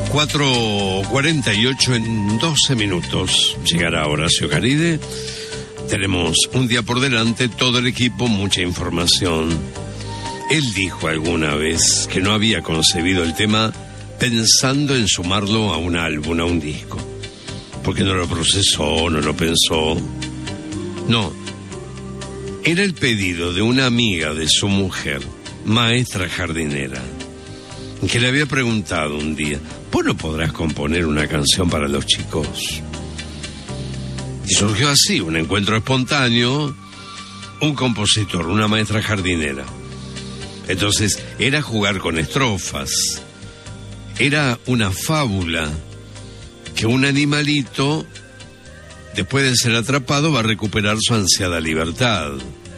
4:48 en 12 minutos. Llegará Horacio Caride. Tenemos un día por delante, todo el equipo, mucha información. Él dijo alguna vez que no había concebido el tema pensando en sumarlo a un álbum, a un disco. Porque no lo procesó, no lo pensó. No. Era el pedido de una amiga de su mujer, maestra jardinera, que le había preguntado un día: ¿vos no podrás componer una canción para los chicos? Y surgió así, un encuentro espontáneo, un compositor, una maestra jardinera. Entonces, era jugar con estrofas. Era una fábula que un animalito, después de ser atrapado, va a recuperar su ansiada libertad.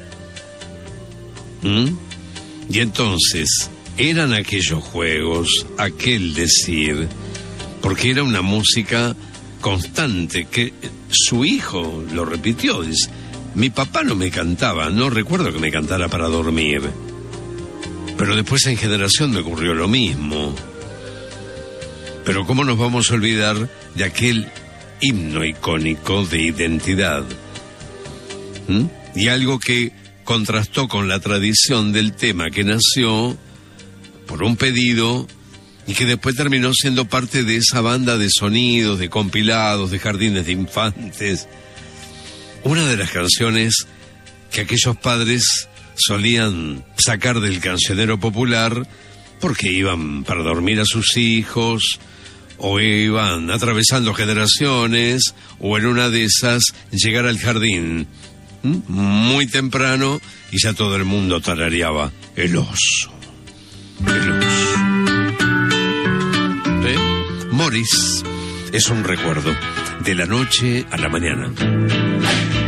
Y entonces, eran aquellos juegos, aquel decir, porque era una música constante que su hijo lo repitió. Dice: mi papá no me cantaba, no recuerdo que me cantara para dormir, pero después en generación me ocurrió lo mismo. Pero ¿cómo nos vamos a olvidar de aquel himno icónico de identidad? Y algo que contrastó con la tradición del tema que nació por un pedido y que después terminó siendo parte de esa banda de sonidos, de compilados, de jardines de infantes. Una de las canciones que aquellos padres solían sacar del cancionero popular porque iban para dormir a sus hijos, o iban atravesando generaciones, o en una de esas llegar al jardín muy temprano y ya todo el mundo tarareaba el oso. El oso. Morris es un recuerdo de la noche a la mañana.